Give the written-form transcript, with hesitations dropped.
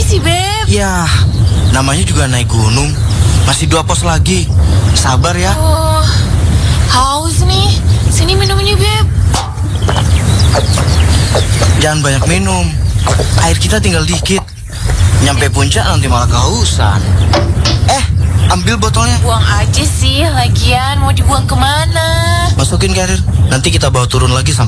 sih, Beb? Ya, namanya juga naik gunung. Masih 2 pos lagi. Sabar ya. Oh, haus nih. Sini minum ini, Beb. Jangan banyak minum. Air kita tinggal dikit. Nyampe puncak nanti malah kehausan. Ambil botolnya. Buang aja sih, lagian mau dibuang kemana? Masukin karir. Nanti kita bawa turun lagi sampai